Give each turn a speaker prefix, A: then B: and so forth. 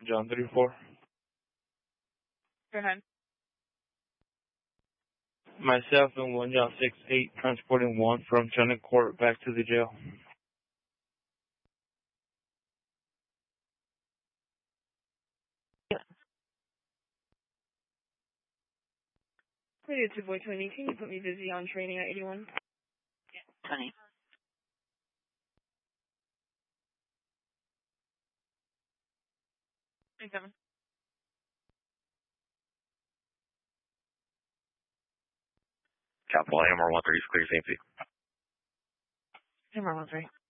A: John 34.
B: Go ahead.
A: Myself and 1 John 68 transporting 1 from China Court back to the jail.
B: 32 boy 20, can you put me busy on training at 81?
C: 20.
B: Seven.
D: Capital AMR 13 is clear, safety.
B: AMR 13.